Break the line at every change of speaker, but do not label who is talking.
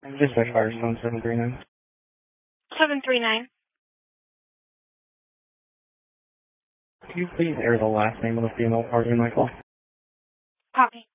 Dispatch Firestone 739.
739.
Could you please air the last name of the female party in my call?
Copy.